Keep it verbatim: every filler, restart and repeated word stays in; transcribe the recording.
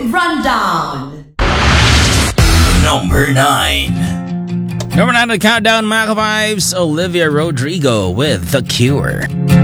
Rundown. Number nine. Number nine on the countdown, mga ka-vibes, Olivia Rodrigo with The Cure.